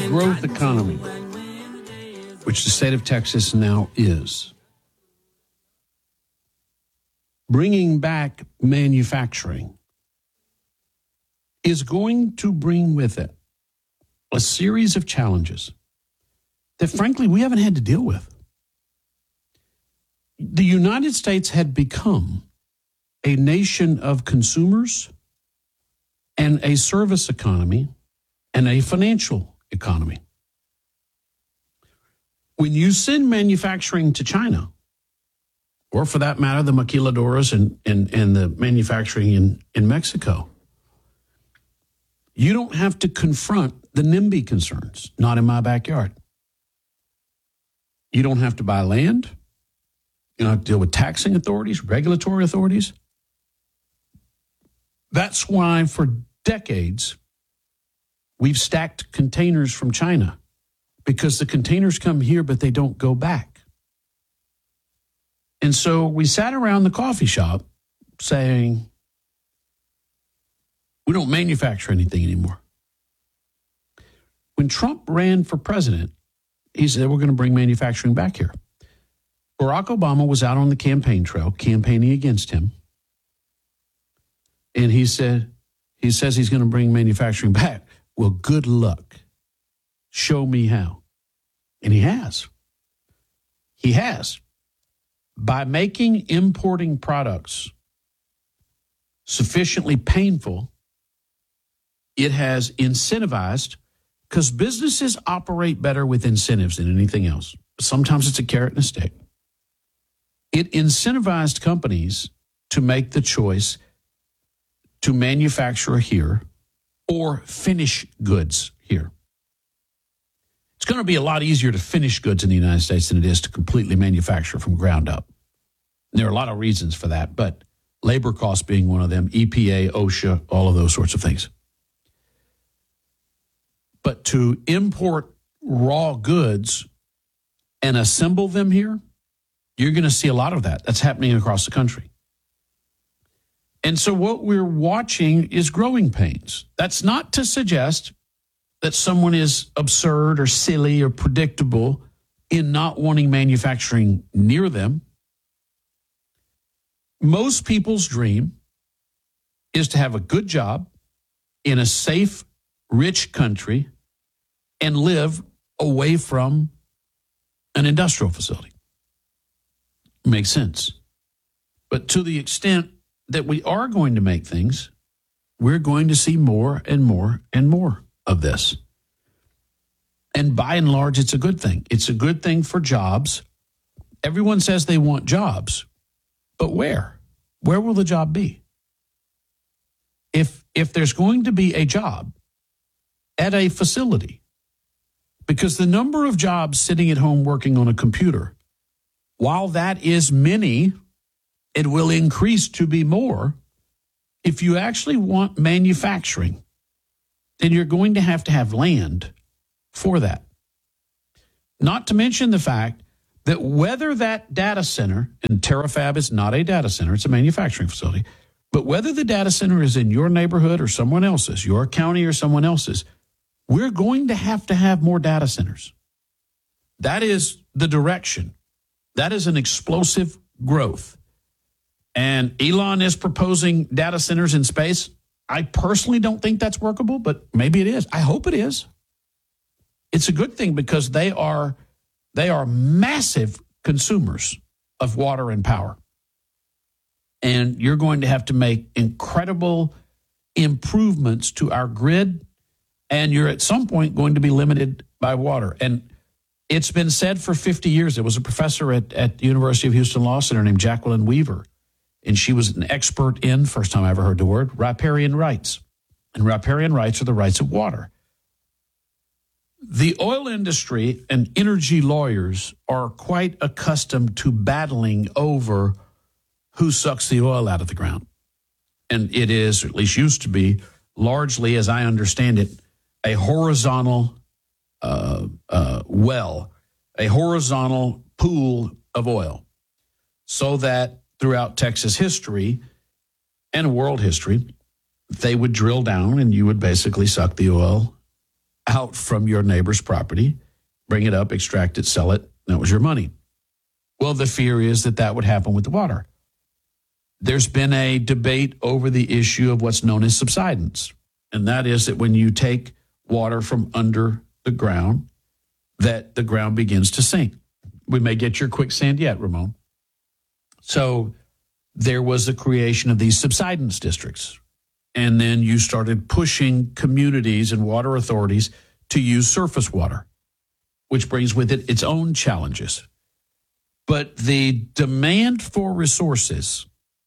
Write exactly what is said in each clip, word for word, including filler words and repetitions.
growth economy, which the state of Texas now is, bringing back manufacturing is going to bring with it a series of challenges that, frankly, we haven't had to deal with. The United States had become a nation of consumers and a service economy and a financial economy. When you send manufacturing to China, or for that matter, the maquiladoras and, and, and the manufacturing in, in Mexico, you don't have to confront the NIMBY concerns, not in my backyard. You don't have to buy land. You don't have to deal with taxing authorities, regulatory authorities. That's why for decades, we've stacked containers from China, because the containers come here, but they don't go back. And so we sat around the coffee shop saying, we don't manufacture anything anymore. When Trump ran for president, he said, we're going to bring manufacturing back here. Barack Obama was out on the campaign trail campaigning against him. And he said, he says he's going to bring manufacturing back. Well, good luck. Show me how. And he has. He has. By making importing products sufficiently painful, it has incentivized, because businesses operate better with incentives than anything else. Sometimes it's a carrot and a stick. It incentivized companies to make the choice to manufacture here or finish goods here. It's going to be a lot easier to finish goods in the United States than it is to completely manufacture from ground up. And there are a lot of reasons for that, but labor costs being one of them, E P A, OSHA, all of those sorts of things. But to import raw goods and assemble them here, you're going to see a lot of that. That's happening across the country. And so what we're watching is growing pains. That's not to suggest that someone is absurd or silly or predictable in not wanting manufacturing near them. Most people's dream is to have a good job in a safe, rich country and live away from an industrial facility. Makes sense. But to the extent that we are going to make things, we're going to see more and more and more of this. And by and large, it's a good thing. It's a good thing for jobs. Everyone says they want jobs, but where? Where will the job be? If if there's going to be a job at a facility, because the number of jobs sitting at home working on a computer, while that is many, it will increase to be more. If you actually want manufacturing, then you're going to have to have land for that. Not to mention the fact that whether that data center, and TerraFab is not a data center, it's a manufacturing facility, but whether the data center is in your neighborhood or someone else's, your county or someone else's, we're going to have to have more data centers. That is the direction. That is an explosive growth. And Elon is proposing data centers in space. I personally don't think that's workable, but maybe it is. I hope it is. It's a good thing because they are they are massive consumers of water and power. And you're going to have to make incredible improvements to our grid, and you're at some point going to be limited by water. And it's been said for fifty years. There was a professor at, at the University of Houston Law Center named Jacqueline Weaver, and she was an expert in, first time I ever heard the word, riparian rights. And riparian rights are the rights of water. The oil industry and energy lawyers are quite accustomed to battling over who sucks the oil out of the ground. And it is, or at least used to be, largely, as I understand it, a horizontal uh, uh, well, a horizontal pool of oil, so that throughout Texas history and world history, they would drill down and you would basically suck the oil out from your neighbor's property, bring it up, extract it, sell it. That was your money. Well, the fear is that that would happen with the water. There's been a debate over the issue of what's known as subsidence. And that is that when you take water from under the ground, that the ground begins to sink. We may get your quicksand yet, Ramon. So there was the creation of these subsidence districts. And then you started pushing communities and water authorities to use surface water, which brings with it its own challenges. But the demand for resources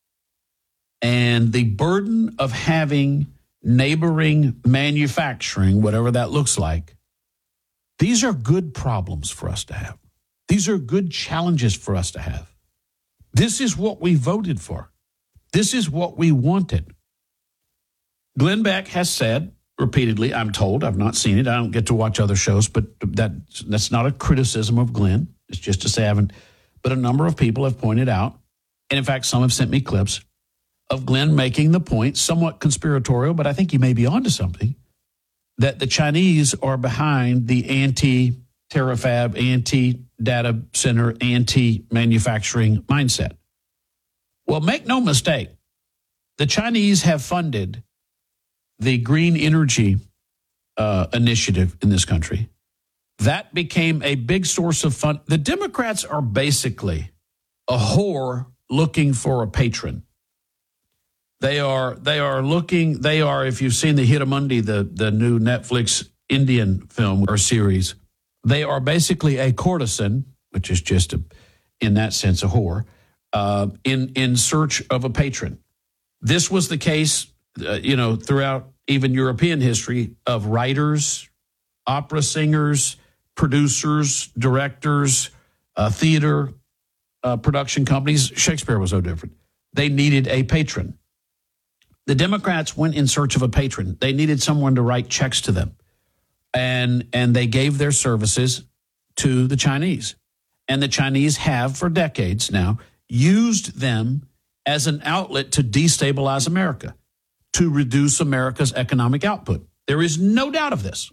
and the burden of having neighboring manufacturing, whatever that looks like, these are good problems for us to have. These are good challenges for us to have. This is what we voted for. This is what we wanted. Glenn Beck has said repeatedly, I'm told, I've not seen it, I don't get to watch other shows, but that that's not a criticism of Glenn. It's just to say I haven't, but a number of people have pointed out, and in fact, some have sent me clips of Glenn making the point, somewhat conspiratorial, but I think he may be onto something, that the Chinese are behind the anti-terafab, anti-data center, anti-manufacturing mindset. Well, make no mistake, the Chinese have funded the green energy uh, initiative in this country. That became a big source of fun. The Democrats are basically a whore looking for a patron. They are they are looking, they are, if you've seen the Hiramundi, the, the new Netflix Indian film or series, they are basically a courtesan, which is just, a, in that sense, a whore, uh, in, in search of a patron. This was the case, uh, you know, throughout even European history of writers, opera singers, producers, directors, uh, theater uh, production companies. Shakespeare was no different. They needed a patron. The Democrats went in search of a patron. They needed someone to write checks to them. And, and they gave their services to the Chinese. And the Chinese have, for decades now, used them as an outlet to destabilize America, to reduce America's economic output. There is no doubt of this.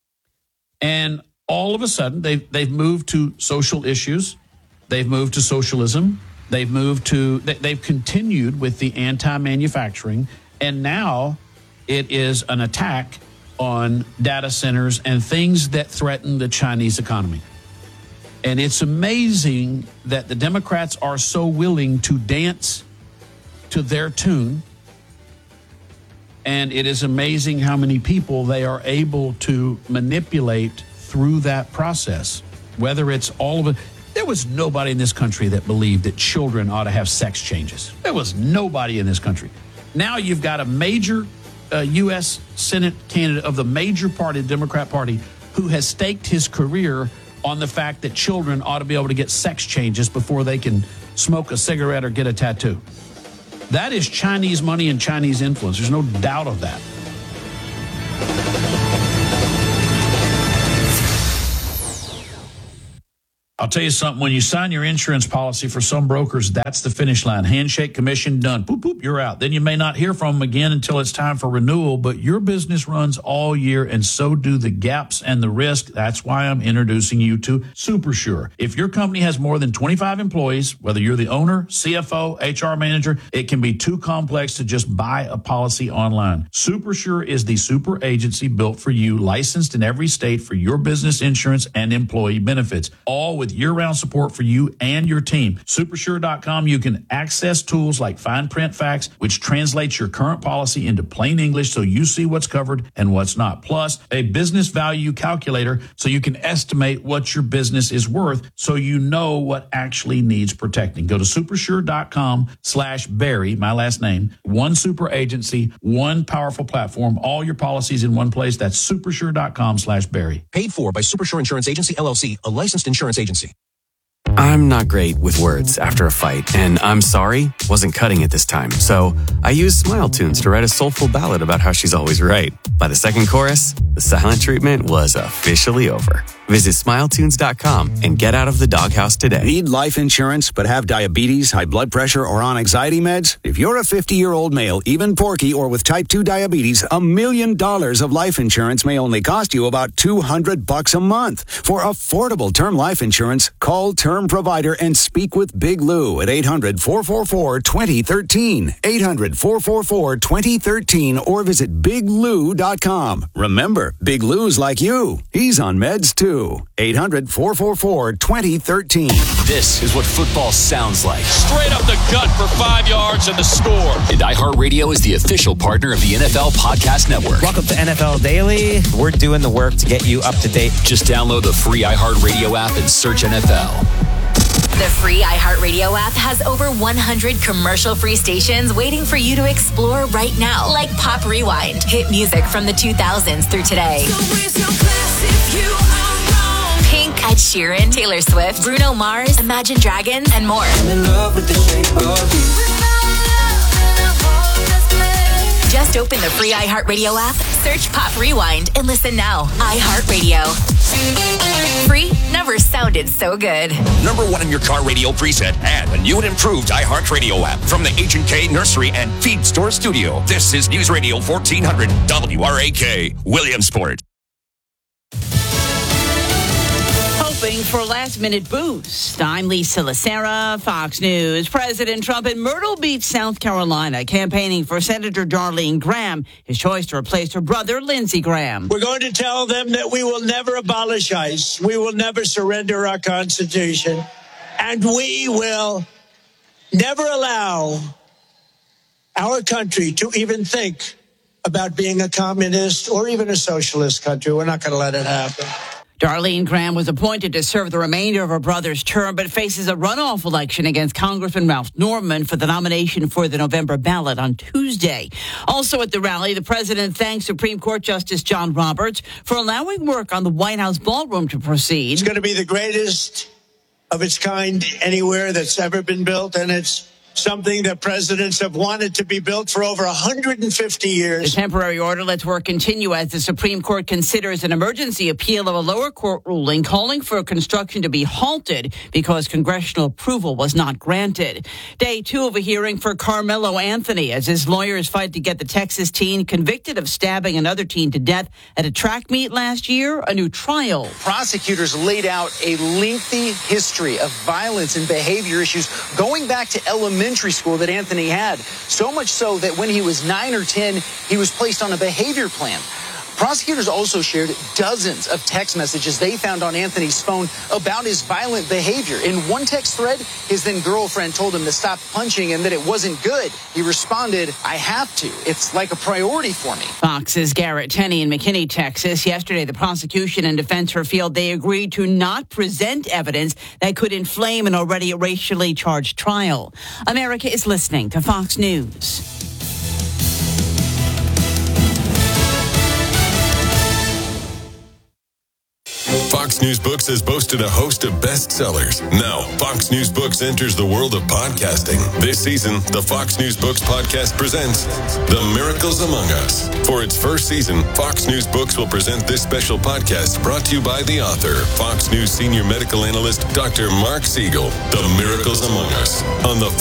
And all of a sudden, they've, they've moved to social issues. They've moved to socialism. They've moved to, they've continued with the anti-manufacturing. And now it is an attack on data centers and things that threaten the Chinese economy. And it's amazing that the Democrats are so willing to dance to their tune. And it is amazing how many people they are able to manipulate through that process, whether it's all of it. There was nobody in this country that believed that children ought to have sex changes. There was nobody in this country. Now you've got a major uh, U S Senate candidate of the major party, the Democrat Party, who has staked his career on the fact that children ought to be able to get sex changes before they can smoke a cigarette or get a tattoo. That is Chinese money and Chinese influence. There's no doubt of that. I'll tell you something, when you sign your insurance policy for some brokers, that's the finish line. Handshake, commission, done. Boop, boop, you're out. Then you may not hear from them again until it's time for renewal, but your business runs all year, and so do the gaps and the risk. That's why I'm introducing you to SuperSure. If your company has more than twenty-five employees, whether you're the owner, C F O, H R manager, it can be too complex to just buy a policy online. SuperSure is the super agency built for you, licensed in every state for your business insurance and employee benefits, all with year-round support for you and your team. Supersure dot com, you can access tools like fine print facts, which translates your current policy into plain English so you see what's covered and what's not. Plus, a business value calculator so you can estimate what your business is worth so you know what actually needs protecting. Go to supersure dot com slash Barry, my last name, one super agency, one powerful platform, all your policies in one place. That's supersure dot com slash Barry. Paid for by Supersure Insurance Agency, L L C, a licensed insurance agency. I'm not great with words after a fight, and I'm sorry wasn't cutting it this time. So I used Smile Tunes to write a soulful ballad about how she's always right. By the second chorus, the silent treatment was officially over. Visit smile tunes dot com and get out of the doghouse today. Need life insurance but have diabetes, high blood pressure, or on anxiety meds? If you're a fifty-year-old male, even porky, or with type two diabetes, a million dollars of life insurance may only cost you about two hundred bucks a month. For affordable term life insurance, call Term Provider and speak with Big Lou at eight hundred, four four four, two zero one three, eight hundred, four four four, two zero one three, or visit big lou dot com. Remember, Big Lou's like you. He's on meds too. eight hundred, four four four, two zero one three. This is what football sounds like. Straight up the gut for five yards and the score. And iHeartRadio is the official partner of the N F L Podcast Network. Welcome to N F L Daily. We're doing the work to get you up to date. Just download the free iHeartRadio app and search N F L. The free iHeartRadio app has over one hundred commercial-free stations waiting for you to explore right now, like Pop Rewind, hit music from the two thousands through today. Pink, Ed Sheeran, Taylor Swift, Bruno Mars, Imagine Dragons, and more. I'm in love with the shape of you. Just open the free iHeartRadio app, search Pop Rewind, and listen now. iHeartRadio. Free never sounded so good. Number one in your car radio preset and a new and improved iHeartRadio app from the H and K Nursery and Feed Store Studio. This is News Radio fourteen hundred W R A K, Williamsport. Hoping for a last-minute boost. I'm Lisa Lacera, Fox News. President Trump in Myrtle Beach, South Carolina, campaigning for Senator Darlene Graham, his choice to replace her brother, Lindsey Graham. We're going to tell them that we will never abolish ICE. We will never surrender our Constitution. And we will never allow our country to even think about being a communist or even a socialist country. We're not going to let it happen. Darlene Graham was appointed to serve the remainder of her brother's term, but faces a runoff election against Congressman Ralph Norman for the nomination for the November ballot on Tuesday. Also at the rally, the president thanked Supreme Court Justice John Roberts for allowing work on the White House ballroom to proceed. It's going to be the greatest of its kind anywhere that's ever been built, and it's something that presidents have wanted to be built for over one hundred fifty years. The temporary order lets work continue as the Supreme Court considers an emergency appeal of a lower court ruling calling for construction to be halted because congressional approval was not granted. Day two of a hearing for Carmelo Anthony as his lawyers fight to get the Texas teen convicted of stabbing another teen to death at a track meet last year a new trial. Prosecutors laid out a lengthy history of violence and behavior issues going back to elementary school that Anthony had, so much so that when he was nine or ten, he was placed on a behavior plan. Prosecutors also shared dozens of text messages they found on Anthony's phone about his violent behavior. In one text thread, his then girlfriend told him to stop punching and that it wasn't good. He responded, "I have to. It's like a priority for me." Fox's Garrett Tenney in McKinney, Texas. Yesterday, the prosecution and defense revealed they agreed to not present evidence that could inflame an already racially charged trial. America is listening to Fox News. Fox News Books has boasted a host of bestsellers. Now, Fox News Books enters the world of podcasting. This season, the Fox News Books podcast presents The Miracles Among Us. For its first season, Fox News Books will present this special podcast brought to you by the author, Fox News senior medical analyst, Doctor Mark Siegel. The Miracles Among Us on the